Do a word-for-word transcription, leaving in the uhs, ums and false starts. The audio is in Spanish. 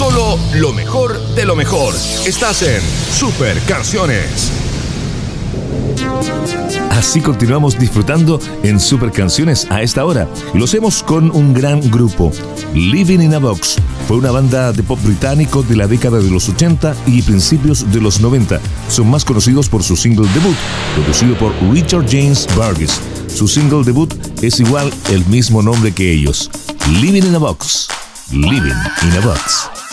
Solo lo mejor de lo mejor. Estás en Super Canciones. Así continuamos disfrutando en Super Canciones a esta hora. Y lo hacemos con un gran grupo. Living in a Box fue una banda de pop británico de la década de los ochenta y principios de los noventa. Son más conocidos por su single debut, producido por Richard James Burgess. Su single debut es igual el mismo nombre que ellos. Living in a Box. Living in a Box.